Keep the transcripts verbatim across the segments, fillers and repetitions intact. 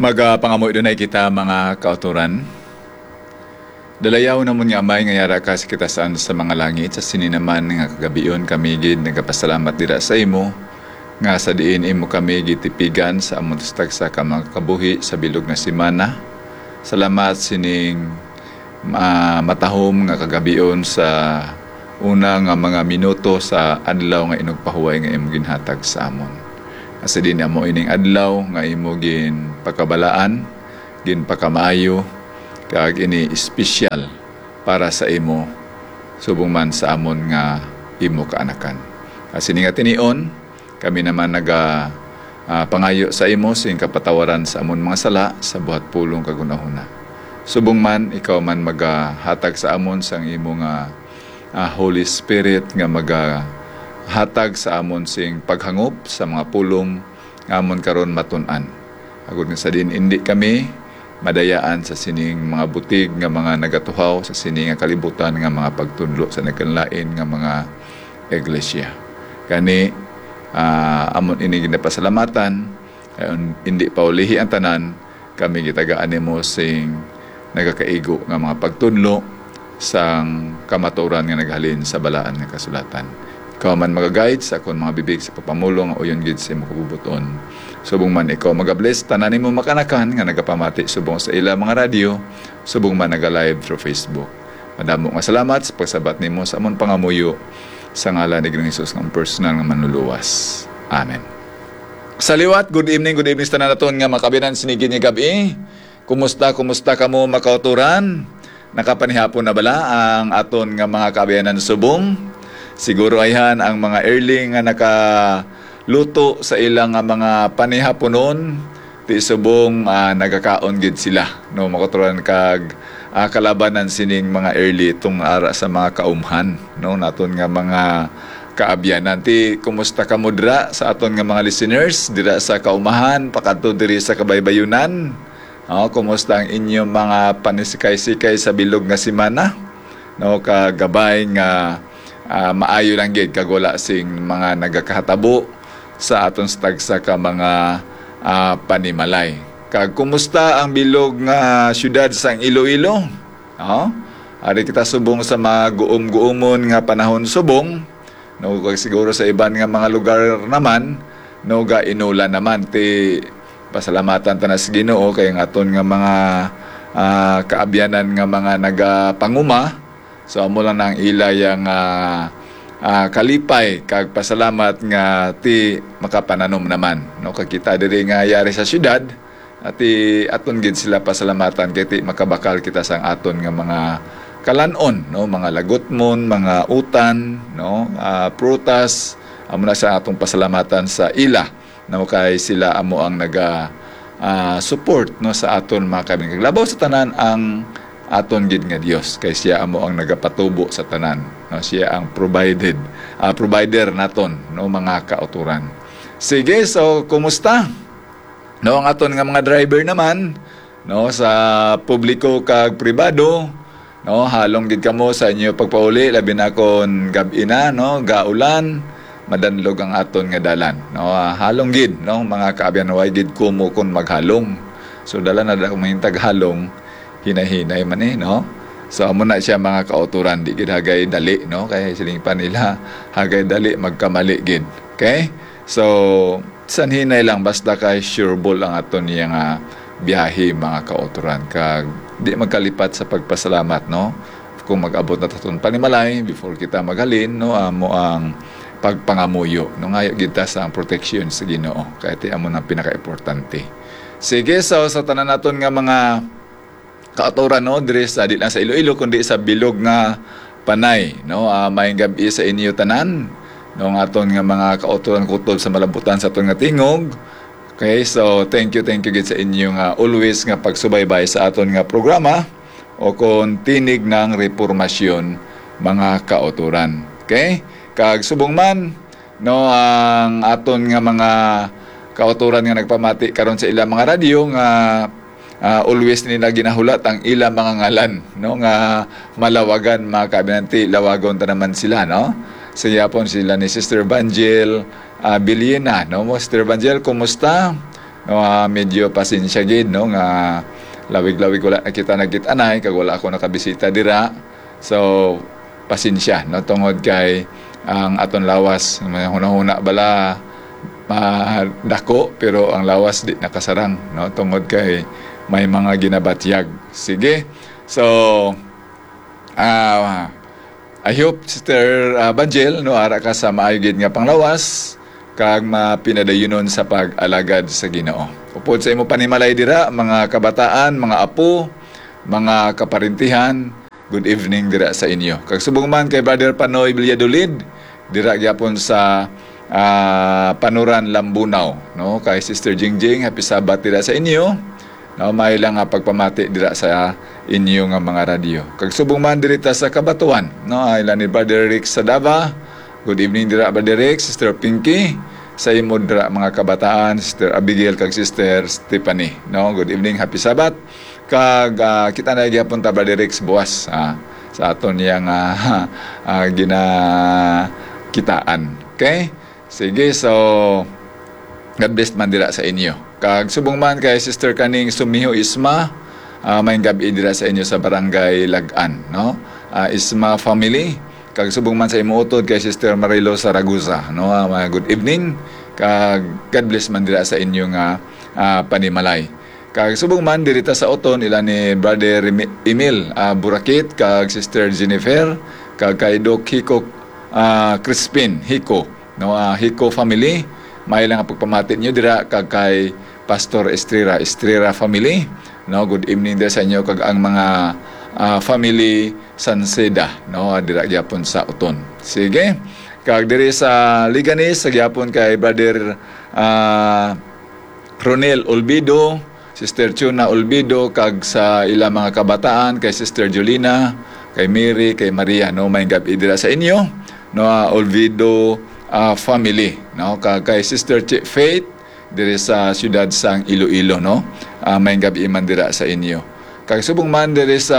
Magapangamoy dunay kita mga kauturan. Dalayaw namon nga amay nga yara ka sa kita saan sa mga langit, sa sininaman nga kagabion kami gid nagapasalamat dira sa imo nga sa diin imo kami gitipigan sa among tagsa ka mga kabuhi sa bilog na semana. Salamat sining uh, matahom nga kagabion sa una nga mga minuto sa adlaw nga inugpahuway nga imo ginhatag sa amon. Asa din amo ining adlaw nga imo gin pakabalaan, gin pakamaayo, kag ini espesyal para sa imo subong man sa amon nga imo kaanakan. As ini nga tinion, kami naman naga uh, pangayo sa imo sing kapatawaran sa amon mga sala sa buhat pulong kagunahuna. Subong man ikaw man magahatag sa amon sang imo nga uh, Holy Spirit nga maga hatag sa amon sing paghangop sa mga pulong nga amon karon matun-an. Agud nga sa din indi kami madayaan sa sining mga butig nga mga nagatuhaw sa sining nga kalibutan nga mga pagtudlo sa nagkanlain nga mga iglesia. Kani uh, amon ini ginapasalamatan, ayon indi pa ulihi ang tanan, kami gitagaan nimo sing nagakaigo nga mga pagtudlo sang kamaturan nga naghalin sa balaan nga kasulatan. Ikaw man mag-guide sa akong mga bibig sa papamulong o yun gid sa imo kabubuton. Subong man ikaw mag-bless tanan nimo makanakan nga nagapamati subong sa ila mga radyo, subong man naga-live through Facebook. Madamo nga salamat sa pagsabat nimo sa amon pangamuyo sa ngalan ni Ginoong Hesus nga personal nga manluluwas. Amen. Sa liwat, good evening, good evening sa tanan naton nga makabinan sinigid nga gabi. Kumusta, kumusta kamo makauturan? Nakapanihapon na bala ang aton nga mga kabiyanan subong? Siguro ayhan ang mga early nga nakaluto sa ilang nga mga panihaponon, ti subong uh, nagakaon gid sila. No, makaturan kag uh, kalabanan sining mga early itong ara sa mga kaumhan. No, naton nga mga kaabyanan. Ti, kumusta ka mo dira sa aton nga mga listeners, dira sa kaumahan, pakadto diri sa kabaybayunan. No, kumusta ang inyong mga panisikay-sikay sa bilog nga semana? No, kagabay nga Uh, maayo lang gid kag wala sing mga nagakahatabo sa aton tagsa ka mga uh, panimalay. Kag kumusta ang bilog nga syudad sang Iloilo? Oh, ari kita subong sa mga guom-guomon nga panahon subong. No, kag siguro sa iban nga mga lugar naman, no ga inulan naman ti pasalamatan ta na sa Ginoo kay ang aton nga mga uh, kaabyanan nga mga nagapanguma. So amo lang nang ilay ang uh, uh, kalipay kag pasalamat nga ti makapananom naman. No, kag kita diri nga yari sa syudad at ti aton gid sila pasalamatan kay ti makabakal kita sang aton nga mga kalanon, no, mga lagotmon, mga utan, no, uh, prutas. Amo na sa atong pasalamatan sa ila. No, kay sila amo ang naga uh, support no sa aton mga kabin. Labaw sa tanan ang aton gid nga Dios kay siya amo ang nagapatubo sa tanan, no, siya ang provided uh, provider naton, no, mga kauturan. Sige, so kumusta no ang aton nga mga driver naman, no, sa publiko kag pribado, no, halong gid kamo sa inyo pagpauli labi na kon gabi na, no, gaulan madanlog ang aton nga dalan, no, uh, halong gid, no, mga kaabyan way gid kumo kon maghalong, so dala na da kumahintag halong hinahinay man eh, no? So, amo na siya mga kauturan, di gid hagay dali, no? Kaya siling pa nila, hagay dali, magkamali gid. Okay? So, sanhinay lang, basta kay sureball ang aton niya nga biyahe, mga kauturan. Kag, di magkalipat sa pagpasalamat, no? Kung mag-abot na taton panimalay, before kita maghalin, no? Amo ang pagpangamuyo, no? Ngayon, kita sa protection sa Ginoo. Kaya ti amo nang pinaka-importante. Sige, so, sa tanan naton nga mga kauturan, no, diri sa di lang sa Iloilo kundi sa bilog nga panay, no, uh, may gabi sa inyo tanan, no, nga aton nga mga kauturan kutob sa malabutan sa aton nga tingog. Okay, so thank you thank you gid sa inyo nga always nga pagsubaybay sa aton nga programa o kon tinig ng reformasyon mga kauturan. Okay, kag subong man, no, ang aton nga mga kauturan nga nagpamati karon sa ilang mga radyo nga Uh, always nila ginahulat ang ilang mga ngalan, no, nga malawagan mga kabinanti, lawagon ta naman sila, no. Sa yapon sila ni Sister Banjel uh, Biliena, no. Sister Banjel, kumusta? no uh, medyo pasensya gid no nga lawig-lawig wala nakita nagkit-anay kag wala ako nakabisita dira. So pasensya no tungod kay ang aton lawas hunahuna bala uh, dako pero ang lawas di nakasarang no tungod kay may mga ginabatyag. Sige. So uh, I hope Sister uh, Banjel no ara ka sa maayo gid nga panglawas kag mapinadayonon sa pag-alagad sa Ginoo. Upod sa imo panimalay dira mga kabataan, mga apo, mga kaparintihan, good evening dira sa inyo. Kag subong man kay Brother Panoy Villadolid dira gyapon sa uh, Panuran Lambunaw no kay Sister Jingjing, happy Sabat dira sa inyo. No, may lang nga pagpamati dira sa inyo nga mga radyo. Kag subong man dirita sa Kabatuan, no, ay ni Brother Rick Sadava. Good evening dira Brother Rick, Sister Pinky, sa imo dira mga kabataan, Sister Abigail kag Sister Stephanie. No, good evening, happy Sabat. Kag uh, kita na gyapon ta Brother Rick buwas uh, sa aton yang uh, uh, ginakitaan. Okay? Sige, so God bless man dira sa inyo. Kag subong man kay Sister kaning Sumiho Isma, uh, may gabi dira sa inyo sa Barangay Lagan, no? Uh, Isma family. Kag subong man sa imo utod kay Sister Marilo Saragusa, no? Uh, good evening. Kag God bless man dira sa inyo nga uh, panimalay. Kag subong man dirita sa uton ila ni Brother Emil uh, Burakit kag Sister Jennifer kag kay Doc Hiko uh, Crispin Hiko, no? Uh, Hiko family. May lang ang pagpamati nyo dira kag kay Pastor Estrera, Estrera family. No, good evening din sa inyo kag ang mga uh, family Sanseda, no, dira gyapon sa uton. Sige. Kag diri sa Liganis sa gyapon kay Brother uh, Ronel Olbido, Sister Chuna Olbido kag sa ila mga kabataan kay Sister Julina, kay Mary, kay Maria, no, may gabi dira sa inyo. No, uh, Olvido uh, family, no, kag kay Sister Ch- Faith diri sa siyudad sang Iloilo, no, uh, may gabi man dira sa inyo. Kag subong man diri sa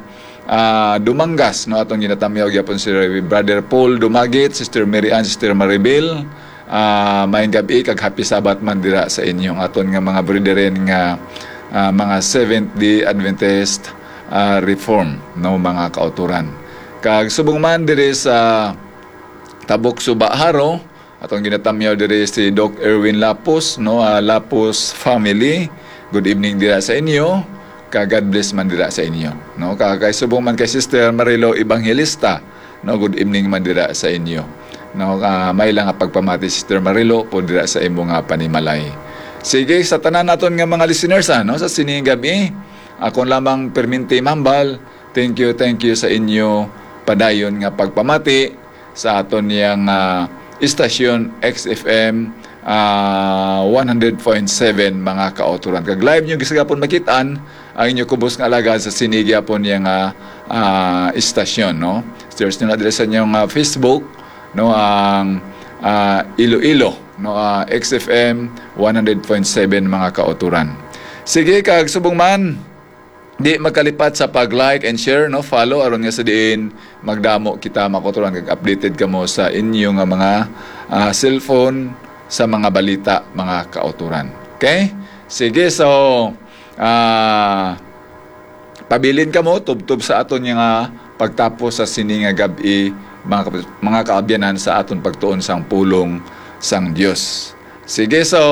uh, Dumangas, no, atong ginatamyaw gyapon si Brother Paul Dumagit, Sister Mary Ann, Sister Maribel, uh, may gabi kag happy Sabat man dira sa inyo aton nga mga brethren nga uh, mga Seventh-day Adventist uh, Reform, no, mga kauturan. Kag subong man diri sa Tabok Subaharo, atong ginatamyaw diri si Doc Erwin Lapos, no, uh, Lapos family. Good evening dira sa inyo. Kag God bless man dira sa inyo, no. Kag kay subong man kay Sister Marilo Evangelista, no, good evening man dira sa inyo. No, uh, may lang nga pagpamati Sister Marilo po dira sa imo nga panimalay. Sige, sa tanan naton nga mga listeners, ha, no, sa sining gabi, akon lamang perminti mambal. Thank you, thank you sa inyo padayon nga pagpamati sa aton yang uh, istasyon X F M uh, one hundred point seven mga kauturan. Kag live nyo gisagapon makitaan ang inyo kubos nga alagad sa sinigyapon yang uh, uh, istasyon, no. Search nyo na dili sa inyong uh, Facebook, no, ang uh, Iloilo, no, uh, X F M one hundred point seven mga kauturan. Sige, kag subong man di magkalipat sa pag-like and share, no, follow aron nga sa diin magdamo kita makoturan kag updated kamo sa inyo nga mga uh, cellphone sa mga balita mga kauturan. Okay? Sige, so uh, pabilin kamo tubtub sa aton nga pagtapos sa sini nga gabi mga mga kaabyanan sa aton pagtuon sang pulong sang Dios. Sige, so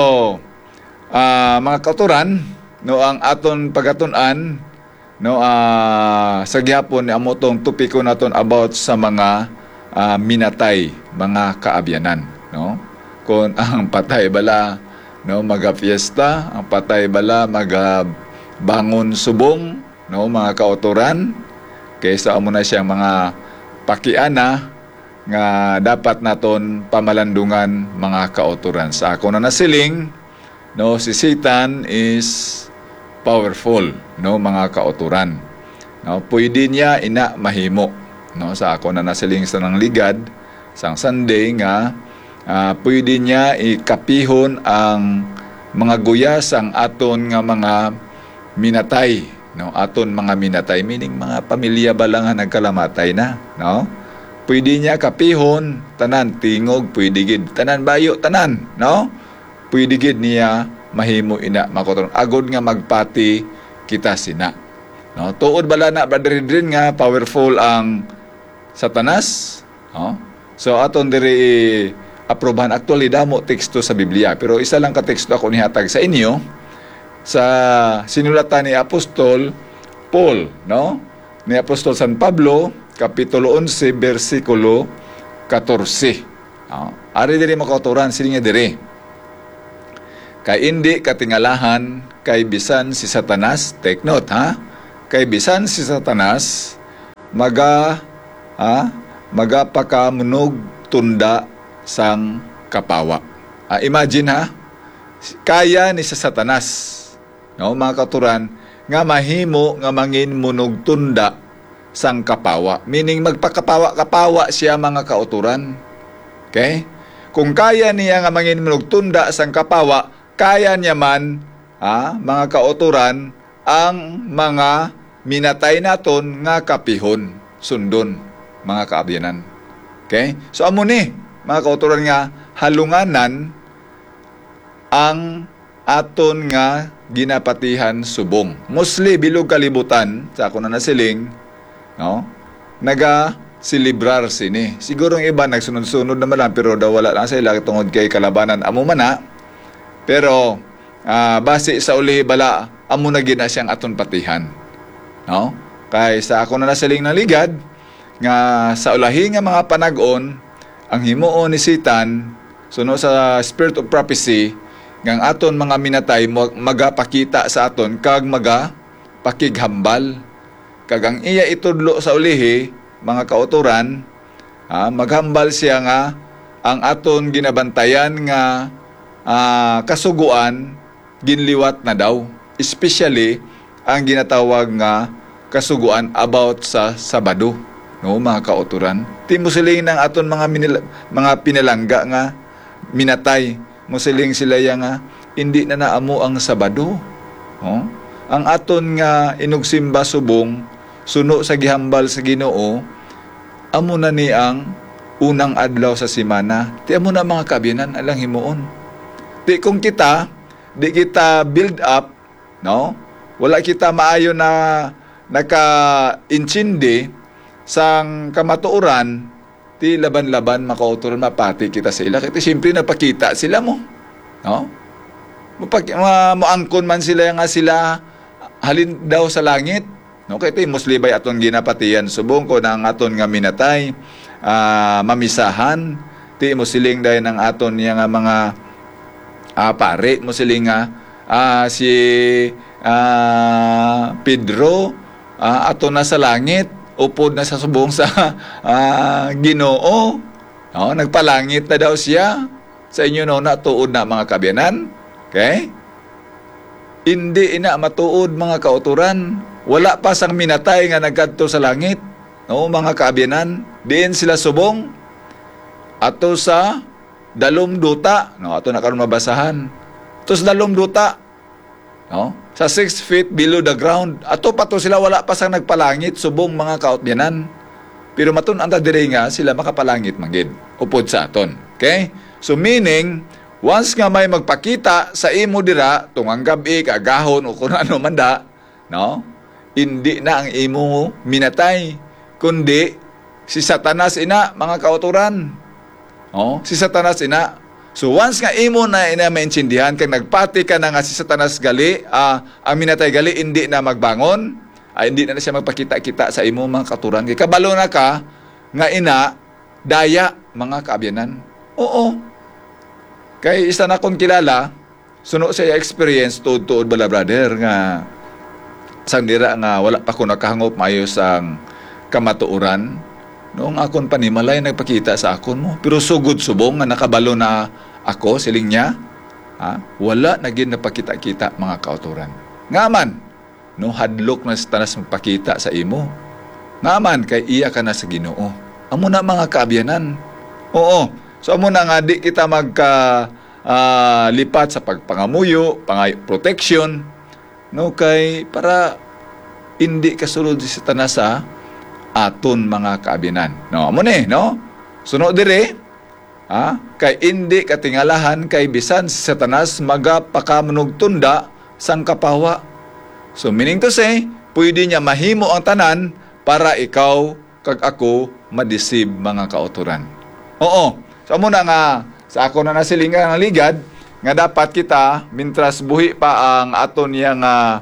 uh, mga kauturan, no, ang aton pagatun-an, no, uh, sa gyapon amo tong topiko naton about sa mga uh, minatay mga kaabyanan, no. Kung ang patay bala, no, maga-fiesta, ang patay bala maga-bangon subong, no, mga kauturan, kaysa amo na siyang mga pakiana nga dapat naton pamalandungan mga kauturan. Sa ako na nasiling, no, si Satan is powerful, no, mga kauturan. No, pwede niya ina mahimo, no, sa ako na nasiling sa nang ligad sang Sunday nga uh, pwede niya ikapihon ang mga guyas ang aton nga mga minatay, no, aton mga minatay meaning mga pamilya balang nagkalamatay na, no. Pwede niya kapihon tanan tingog, pwede gid tanan bayo tanan, no. Pwede gid niya mahimo ina makauturan agod nga magpati kita sina. No, tuod bala na brother din nga powerful ang Satanas, no? So aton diri aprobahan actually damo teksto sa Biblia, pero isa lang ka teksto ako nihatag sa inyo sa sinulatan ni Apostol Paul, no? Ni Apostol San Pablo, kapitulo eleven, versikulo fourteen. No? Ari diri makauturan sini nga diri. Kay indi katingalahan kay bisan si Satanas, take note ha. Kay bisan si Satanas maga ha, magapakamunog tunda sang kapawa. Ah, imagine ha, kaya ni sa Satanas, no, mga kauturan, nga mahimo nga mangin munog tunda sang kapawa. Meaning magpakapawa-kapawa siya mga kauturan. Okay? Kung kaya niya nga mangin munog tunda sang kapawa, kaya niya man, ha, mga kauturan, ang mga minatay naton nga kapihon, sundon, mga kaabyanan. Okay? So, amo ni, mga kauturan nga, halunganan ang aton nga ginapatihan subong. Mostly, bilog kalibutan, sa ako na nasiling, no? Naga silibrar sini. Siguro ang iba, nagsunod-sunod naman lang, pero daw wala lang sila tungod kay kalabanan. Amo man na, pero, uh, base sa uli bala, amo na gina siyang aton patihan. No? Kay sa ako na nasiling ng ligad, nga sa ulahi nga mga panag-on, ang himuon ni Satan, suno sa spirit of prophecy, nga aton mga minatay, magapakita sa aton, kag maga pakighambal. Kag ang iya itudlo sa ulihi, mga kauturan, ha, maghambal siya nga, ang aton ginabantayan nga uh, kasuguan, ginliwat na daw. Especially, ang ginatawag nga kasuguan about sa Sabado, no, mga kauturan. Ti musiling ng aton mga minil- mga pinalangga nga minatay, musiling sila yang nga hindi na naamo ang Sabado. No? Ang aton nga inugsimba subong suno sa gihambal sa Ginoo, amo na ni ang unang adlaw sa semana. Ti amo na mga kabiyanan alang himuon. Ti kung kita di kita build up, no? Wala kita maayo na naka-intindi sang kamatuoran, ti laban-laban makauturan mapati kita sa ila. Kaya siyempre napakita sila mo. No? Mapag, ma, maangkon man sila nga sila halin daw sa langit. No? Kaya ti muslibay aton ginapatiyan subong ko na ang aton nga minatay, uh, mamisahan. Ti musiling dahil ng aton nga mga uh, pare, musiling nga uh, si uh, Pedro, Uh, ato na sa langit, upod na sa subong sa uh, Ginoo. No, nagpalangit na daw siya. Sa inyo no, natuod na mga kabiyanan. Okay? Hindi ina matuod mga kauturan. Wala pa sang minatay nga nagkadto sa langit. No, mga kabiyanan. Diin sila subong. Ato sa dalom duta. No, ato na karon mabasahan. Ato sa dalom duta. No? Sa six feet below the ground. Ato pa to sila wala pa sang nagpalangit subong mga kaotbyanan. Pero matun anta dire nga sila makapalangit manggid upod sa aton. Okay? So meaning once nga may magpakita sa imo dira tungang gabi kagahon o kung ano man da, no? Hindi na ang imo minatay kundi si Satanas ina mga kauturan. No? Si Satanas ina. So once nga imo na ina maintindihan kag nagpati ka na nga si Satanas gali, uh, ang minatay gali hindi na magbangon, uh, hindi na, na siya magpakita-kita sa imo mga katuran. Kay kabalo na ka nga ina daya mga kaabyanan. Oo. Kay isa na kong kilala, suno sa experience tuod-tuod bala brother nga sang dira nga wala pa ko nakahangop maayos ang kamatuoran. Noong akon panimalay nagpakita sa akon mo, pero sugod subong nga nakabalo na ako, siling niya, ha? Wala na gin napakita-kita mga kauturan. Ngaman, no, hadlok na Satanas magpakita sa imo. Ngaman, kay iya ka na sa Ginoo. Amo na mga kaabyanan. Oo. So, amo na nga, di kita magka uh, lipat sa pagpangamuyo, pangay, protection, no, kay para hindi kasulod si Satanas sa aton mga kaabyanan. No, amo ni, no? Suno dire, Ha? Kay indi katingalahan kay bisan si Satanas magapakamunog tunda sang kapawa. So meaning to say, pwede niya mahimo ang tanan para ikaw kag ako madisib mga kauturan. Oo. So muna nga sa ako na nasilingan ng ligad nga dapat kita mintras buhi pa ang aton yang uh,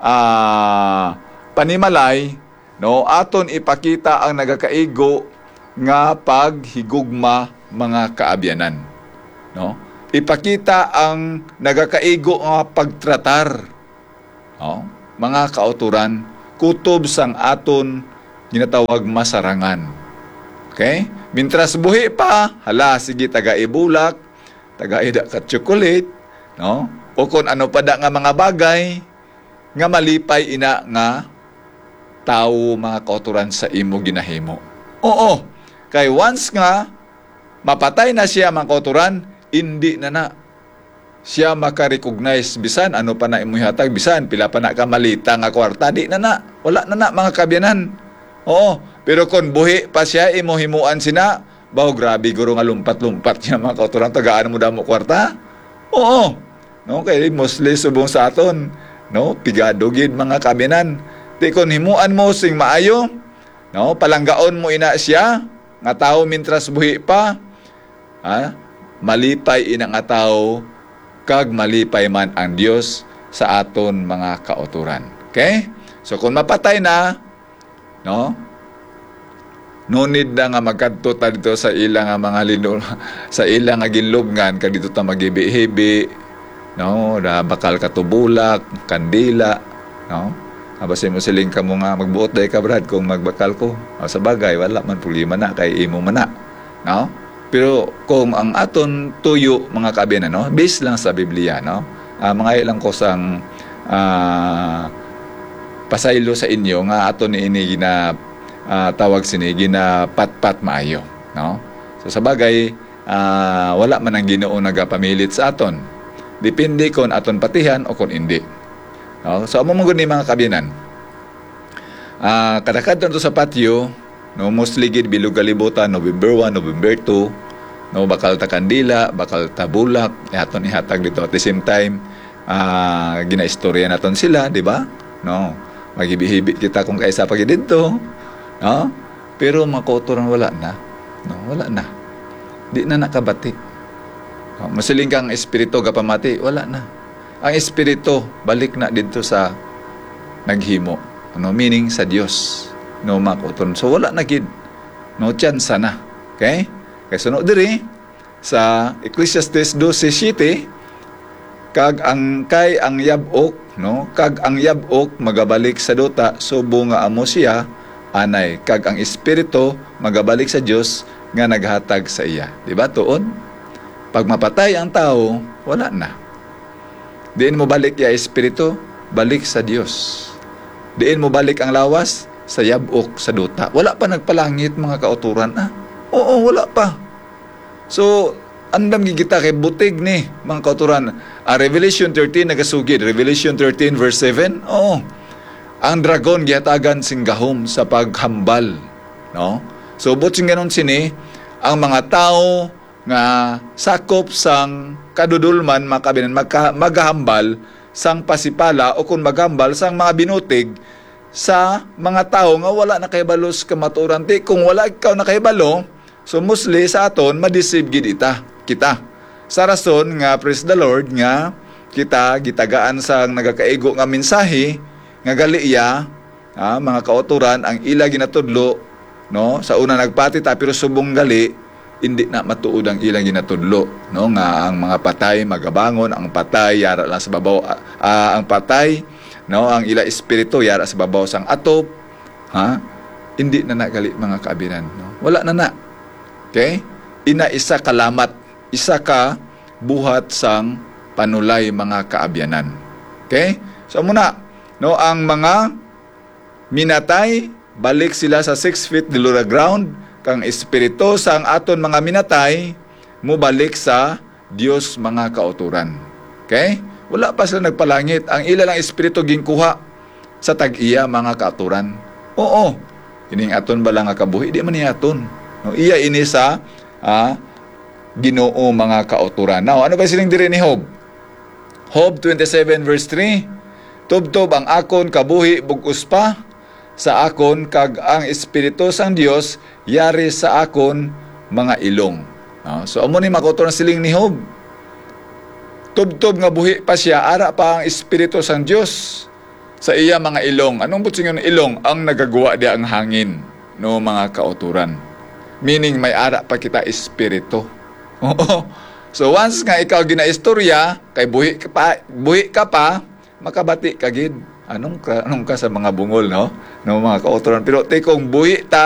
uh, panimalay, no, aton ipakita ang nagakaigo nga paghigugma mga kaabyanan, no? Ipakita ang nagakaigo nga pagtratar, no? Mga kauturan kutob sang aton ginatawag masarangan. Okay? Mintras buhi pa, hala sige taga ibulak, taga ida ka chocolate, no? O kung ano pa da nga mga bagay nga malipay ina nga tao mga kauturan sa imo ginahimo. Oo. Kay once nga mapatay na siya mga kauturan, hindi na na siya makarecognize bisan ano pa na imo hatag, bisan pila pa na ka malita nga kwarta, di na na, wala na na mga kabyanan. Oo, pero kung buhi pa siya imo himuan sina, baw grabe guro nga lumpat-lumpat niya mga kauturan, tagaan mo damo kwarta. Oo. No, kay mostly subong sa aton, no, pigado gid mga kabyanan. Di kon himuan mo sing maayo, no, palanggaon mo ina siya nga tao mintras buhi pa. Ha? Malipay ina nga tao kag malipay man ang Dios sa aton mga kauturan. Okay? So kung mapatay na, no? No need na nga magkadto ta dito sa ilang nga mga linul sa ilang nga ginlubngan kag dito ta magibi-hibi, no? Da bakal katubulak, kandila, no? Abase mo siling ka mo nga magbuot day ka brad kung magbakal ko. O, sa bagay wala man problema na kay imo man na, no? Pero kung ang aton tuyo mga kabyanan, no, based lang sa Biblia, no, uh, mga ilang kosang uh, pasaylo sa inyo nga aton ni ini gina uh, tawag sini gina pat-pat maayo, no. So sa bagay uh, wala man ang Ginoo nagapamilit sa aton. Depende kon aton patihan o kon hindi. No? So amo man gud ni mga kabyanan. Uh, kadakadto sa patio, no, mostly gid bilog kalibutan November one, November two, no, bakal ta kandila, bakal ta bulak, ihaton ihatag dito at the same time uh, ginaistorya naton sila, di ba? No, magibihibit kita kung kaisa pa gid dito, no? Pero makotoran wala na. No, wala na. Di na nakabati. No, masiling kang espiritu kapamati, wala na. Ang espiritu balik na dito sa naghimo. Ano meaning sa Dios. No makoton. So wala na gid. No chance na. Okay? Kaya sunod diri sa Ecclesiastes twelve seven, kag ang kay ang yabok, no? Kag ang yabok magabalik sa duta, subo nga amo siya anay, kag ang espiritu magabalik sa Dios nga naghatag sa iya. Di ba tuod? Pag mapatay ang tao, wala na. Diin mo balik ya espiritu, balik sa Dios. Diin mo balik ang lawas sa yabok, sa duta. Wala pa nagpalangit mga kauturan. Ah, oo, wala pa. So, andam gigita kay butig ni mga kauturan. Ah, Revelation thirteen nagasugid. Revelation thirteen verse seven. Oo. Ang dragon gihatagan sing gahom sa paghambal. No? So, butsing ganon sini, ang mga tao nga sakop sang kadudulman makabinan magka, maghambal sang pasipala o kung maghambal sang mga binutig sa mga tao nga wala na kahibalos kamaturan. Di kung wala ikaw na kahibalo, so mostly sa aton madisib gid ita kita. Sa rason nga praise the Lord nga kita gitagaan sang nagakaigo nga mensahe nga gali iya, ah, mga kauturan ang ila ginatudlo, no, sa una nagpati ta pero subong gali hindi na matuod ang ilang ginatudlo, no, nga ang mga patay magabangon, ang patay yara lang sa babaw, uh, ang patay, no, ang ila espiritu yara sa babaw sang atop, ha, hindi na nagali mga kaabinan, no, wala na na. Okay, ina isa kalamat, isa ka buhat sang panulay mga kaabyanan. Okay, so muna, no, ang mga minatay balik sila sa six feet below the ground, kang espiritu sang aton mga minatay mubalik sa Dios mga kauturan. Okay? Wala pa sila nagpalangit. Ang ila lang espiritu ginkuha sa tag-iya mga kauturan. Oo. Ining aton ba lang nga kabuhi? Di man ni aton. No, iya ini sa ah, Ginoo mga kauturan. Now, ano ba siling diri ni Job? Job twenty-seven verse three, tubtob ang akon kabuhi bug-os pa sa akon kag ang espiritu sang Dios yari sa akon mga ilong. No? So amo ni makauturan siling ni Job. Tubtob nga buhi pa siya, ara pa ang espiritu sang Dios sa iya mga ilong. Anong butsing yung ilong? Ang nagagawa dia ang hangin, no mga kauturan. Meaning may ara pa kita espiritu. Oo. So once nga ikaw ginaistorya, kay buhi ka pa, buhi ka pa, makabati ka gid. Anong ka, anong ka sa mga bungol, no? No mga kauturan. Pero te kung buhi ta